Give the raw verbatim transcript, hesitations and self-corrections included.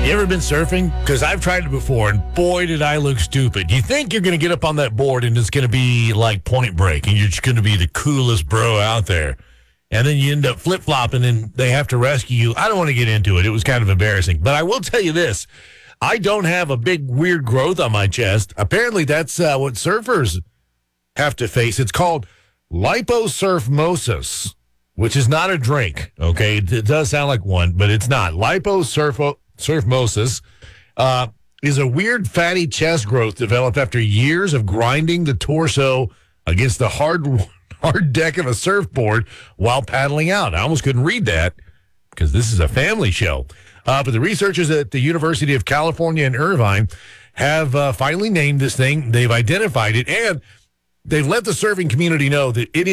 You ever been surfing? Because I've tried it before, and boy, did I look stupid. You think you're going to get up on that board, and it's going to be like Point Break, and you're just going to be the coolest bro out there. And then you end up flip-flopping, and they have to rescue you. I don't want to get into it. It was kind of embarrassing. But I will tell you this. I don't have a big, weird growth on my chest. Apparently, that's uh, what surfers have to face. It's called liposurfmosis, which is not a drink, okay? It does sound like one, but it's not. Liposurfmosis uh, is a weird fatty chest growth developed after years of grinding the torso against the hard hard deck of a surfboard while paddling out. I almost couldn't read that because this is a family show. Uh, but the researchers at the University of California in Irvine have uh, finally named this thing. They've identified it, and they've let the surfing community know that it is